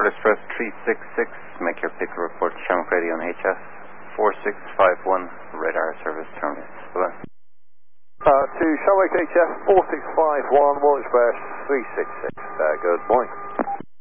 Fort Express 366, make your pick report to Shamrock Radio on HS 4651, radar service terminates. Bye-bye. To Shamrock HF 4651, Fort Express 366, good morning.